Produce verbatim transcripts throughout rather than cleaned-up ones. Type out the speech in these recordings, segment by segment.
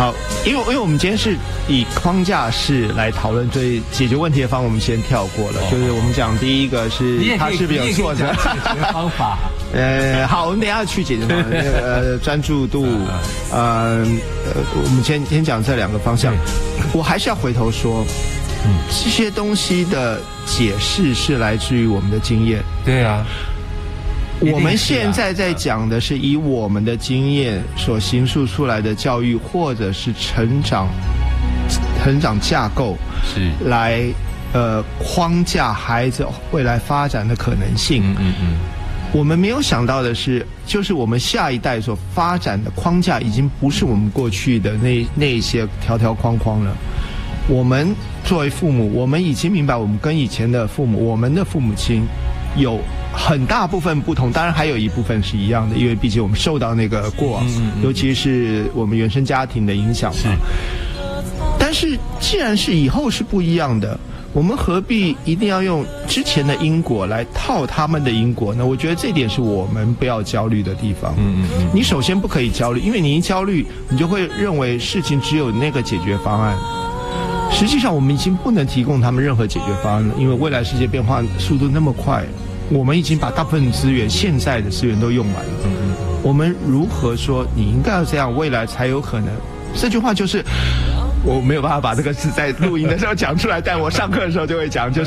好，因为因为我们今天是以框架式来讨论，所以解决问题的方我们先跳过了。哦、就是我们讲第一个是他是不是有挫折解决方法。 呃，好，我们等一下去解决方法。呃，专注度，呃呃，我们先先讲这两个方向。我还是要回头说，嗯，这些东西的解释是来自于我们的经验。 对啊。 我们现在在讲的是以我们的经验所形塑出来的教育，或者是成长、成长架构， 是来呃框架孩子未来发展的可能性。 嗯嗯嗯。 我们没有想到的是，就是我们下一代所发展的框架，已经不是我们过去的那那一些条条框框了。我们作为父母，我们已经明白，我们跟以前的父母，我们的父母亲有很大部分不同，当然还有一部分是一样的，因为毕竟我们受到那个过往，嗯嗯、尤其是我们原生家庭的影响嘛。但是既然是以后是不一样的，我们何必一定要用之前的因果来套他们的因果呢？我觉得这点是我们不要焦虑的地方。嗯嗯嗯。你首先不可以焦虑，因为你一焦虑，你就会认为事情只有那个解决方案。实际上，我们已经不能提供他们任何解决方案了，因为未来世界变化速度那么快。我们已经把大部分资源，现在的资源都用完了。嗯嗯，我们如何说你应该要这样，未来才有可能？这句话就是我没有办法把这个字在录音的时候讲出来，但我上课的时候就会讲，就是。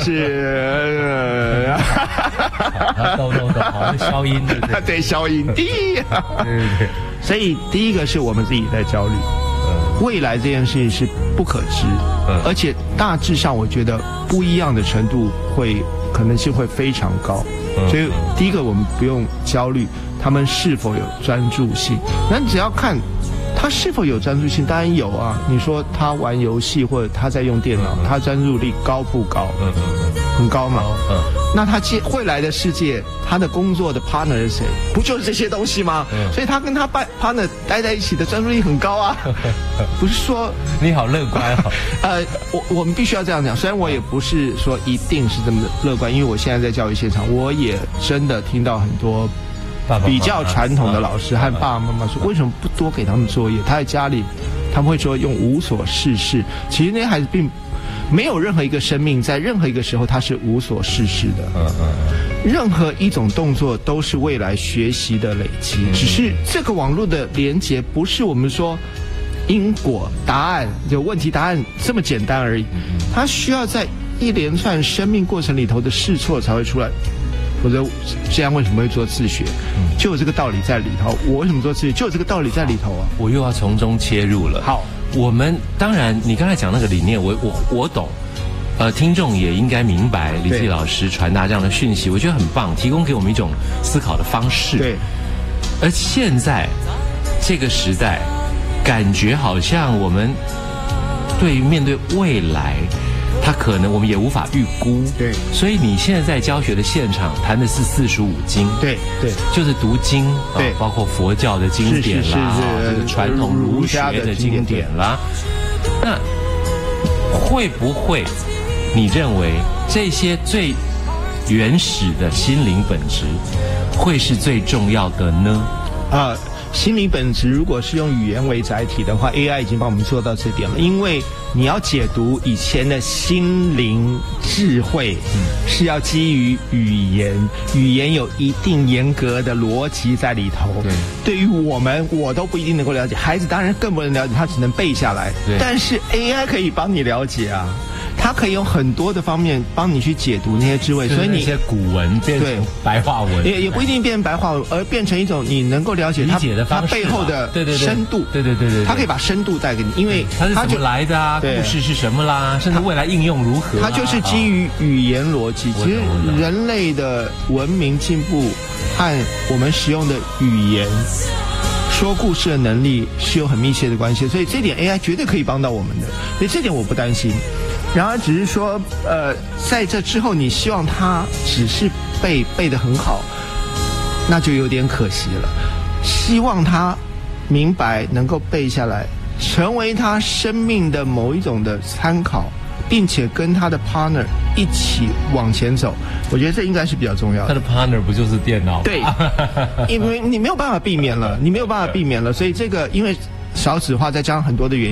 懂懂懂，好，消音对不对？ 对，消音低。对对对。所以第一个是我们自己在焦虑，未来这件事情是不可知，而且大致上我觉得不一样的程度会。可能性会非常高，所以第一个我们不用焦虑他们是否有专注性，那你只要看他是否有专注性，当然有啊。你说他玩游戏或者他在用电脑，他专注力高不高？嗯嗯，很高嘛。嗯，那他接未来的世界，他的工作的 partner 是谁？不就是这些东西吗？嗯，所以他跟他 partner 待在一起的专注力很高啊。不是说你好乐观啊。 呃，我我们必须要这样讲。虽然我也不是说一定是这么乐观，因为我现在在教育现场，我也真的听到很多。比较传统的老师和爸爸妈妈说，为什么不多给他们作业？他在家里，他们会说用无所事事。其实那些孩子并没有任何一个生命在任何一个时候他是无所事事的。嗯嗯。任何一种动作都是未来学习的累积，只是这个网络的连结不是我们说因果答案有问题答案这么简单而已，它需要在一连串生命过程里头的试错才会出来。否则，这样为什么会做自学？就有这个道理在里头。我为什么做自学？就有这个道理在里头啊！ 我又要从中切入了。 好， 我们当然，你刚才讲那个理念，我我我懂。呃，听众也应该明白李自己老师传达这样的讯息，我觉得很棒，提供给我们一种思考的方式。 对。 而现在这个时代，感觉好像我们对于面对未来。他可能我们也无法预估， 对， 所以你现在在教学的现场谈的是四书五经， 对对， 就是读经， 对， 包括佛教的经典啦，这个传统儒学的经典啦。那会不会你认为这些最原始的心灵本质会是最重要的呢？ 啊。心理本质如果是用语言为载体的话 ，A I 已经帮我们做到这点了。因为你要解读以前的心灵智慧，是要基于语言，语言有一定严格的逻辑在里头。对，对于我们，我都不一定能够了解，孩子当然更不能了解，他只能背下来。对，但是 A I 可以帮你了解啊。它可以有很多的方面帮你去解读那些智慧，所以你那些古文变成白话文， 也也不一定变成白话文，而变成一种你能够了解它它背后的深度。 对对对对， 它可以把深度带给你，因为它是怎么来的啊？故事是什么啦？甚至未来应用如何？ 它就是基于语言逻辑。其实人类的文明进步和我们使用的语言。说故事的能力是有很密切的关系，所以这点 A I 绝对可以帮到我们的，所以这点我不担心。然而只是说，呃，在这之后，你希望他只是背背得很好，那就有点可惜了。希望他明白，能够背下来，成为他生命的某一种的参考，并且跟他的 partner 一起往前走，我觉得这应该是比较重要的。 他的 partner 不就是电脑吗？ 对，因为你没有办法避免了，你没有办法避免了，所以这个因为少子化再加上很多的原因。